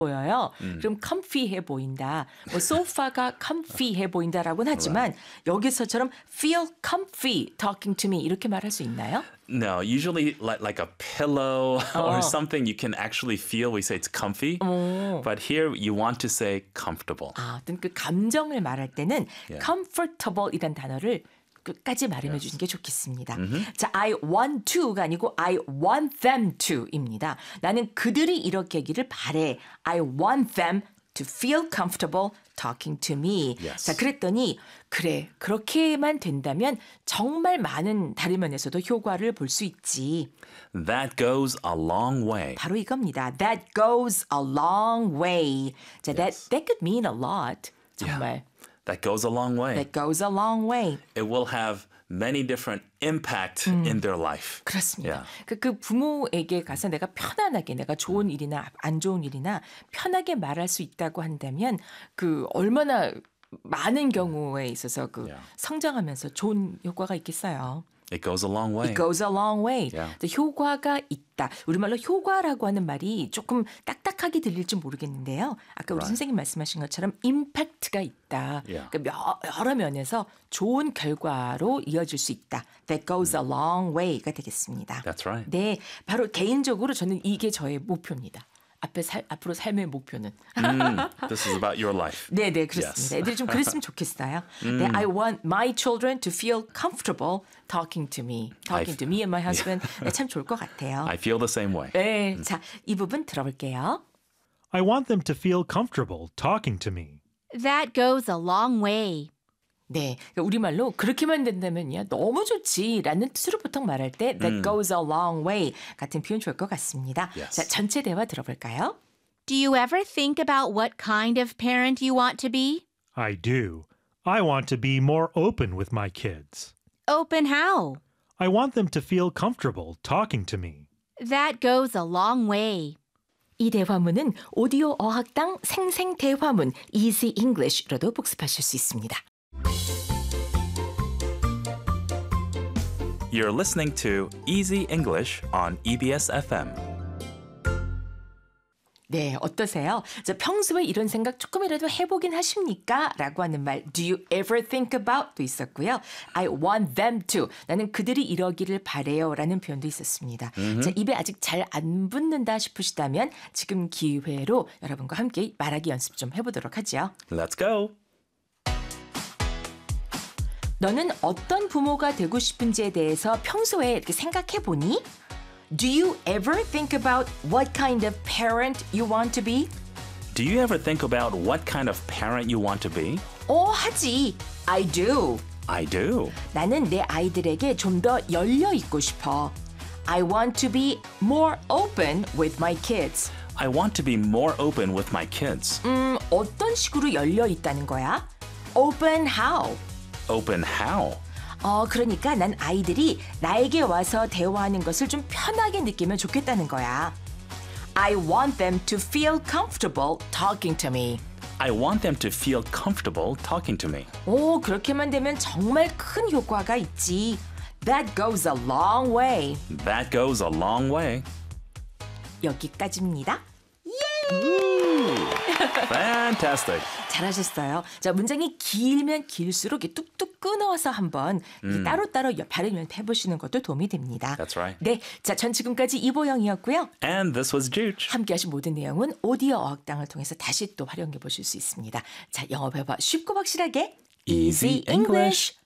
보여요. 그럼 comfy해 보인다. 뭐 소파가 comfy해 보인다라고는 하지만 여기서처럼 feel comfy talking to me 이렇게 말할 수 있나요? No, usually like a pillow or something you can actually feel. We say it's comfy. But here you want to say comfortable. 어떤 그 감정을 말할 때는 comfortable이란 단어를 끝까지 말해 주시는 게 좋겠습니다. 자, I want to가 아니고 I want them to입니다. 나는 그들이 이렇게 하기를 바래. I want them to feel comfortable talking to me. Yes. 자, 그랬더니 그래, 그렇게만 된다면 정말 많은 다른 면에서도 효과를 볼 수 있지. That goes a long way. 바로 이겁니다. That goes a long way. 자, that could mean a lot. 정말. That goes a long way. That goes a long way. It will have many different impact in their life. 그렇습니다. Yeah. 그 부모에게 가서 내가 편안하게 내가 좋은 일이나 안 좋은 일이나 편하게 말할 수 있다고 한다면 그 얼마나 많은 경우에 있어서 그 성장하면서 좋은 효과가 있겠어요. It goes a long way. It goes a long way. Yeah. 효과가 있다. 우리말로 효과라고 하는 말이 조금 딱딱하게 들릴지 모르겠는데요. 아까 우리 선생님 말씀하신 것처럼 임팩트가 있다. 그러니까 여러 면에서 좋은 결과로 이어질 수 있다. That goes a long way가 되겠습니다. That's right. 네, 바로 개인적으로 저는 이게 저의 목표입니다. 앞으로 삶의 목표는. This is about your life. 네, 그렇습니다. Yes. 애들이 좀 그랬으면 좋겠어요. 네, I want my children to feel comfortable talking to me and my husband. 네, 참 좋을 것 같아요. I feel the same way. 네, 자, 이 부분 들어볼게요. I want them to feel comfortable talking to me. That goes a long way. 네, 우리말로 그렇게만 된다면요 너무 좋지라는 뜻으로 보통 말할 때 that goes a long way 같은 표현 좋을 것 같습니다. Yes. 자, 전체 대화 들어볼까요? Do you ever think about what kind of parent you want to be? I do. I want to be more open with my kids. Open how? I want them to feel comfortable talking to me. That goes a long way. 이 대화문은 오디오 어학당 생생 대화문 Easy English로도 복습하실 수 있습니다. You're listening to Easy English on EBS FM. 네, 어떠세요? 저 평소에 이런 생각 조금이라도 해보긴 하십니까? 라고 하는 말 Do you ever think about? 도 있었고요. I want them to. 나는 그들이 이러기를 바래요. 라는 표현도 있었습니다. 자, 입에 아직 잘 안 붙는다 싶으시다면 지금 기회로 여러분과 함께 말하기 연습 좀 해보도록 하죠. Let's go. 너는 어떤 부모가 되고 싶은지에 대해서 평소에 이렇게 생각해 보니? Do you ever think about what kind of parent you want to be? Do you ever think about what kind of parent you want to be? 하지. I do. I do. 나는 내 아이들에게 좀 더 열려 있고 싶어. I want to be more open with my kids. I want to be more open with my kids. 어떤 식으로 열려 있다는 거야? Open how? Open how? 그러니까 난 아이들이 나에게 와서 대화하는 것을 좀 편하게 느끼면 좋겠다는 거야. I want them to feel comfortable talking to me. I want them to feel comfortable talking to me. 그렇게만 되면 정말 큰 효과가 있지. That goes a long way. That goes a long way. 여기까지입니다. Fantastic. 잘하셨어요. 자, 문장이 길면 길수록 이렇게 뚝뚝 끊어서 한번 따로따로 발음 연습해보시는 것도 도움이 됩니다. That's right. 네, 자, 전 지금까지 이보영이었고요. And this was Juge. 함께 하신 모든 내용은 오디오 어학당을 통해서 다시 또 활용해 보실 수 있습니다. 자, 영어 배워 쉽고 확실하게 Easy English.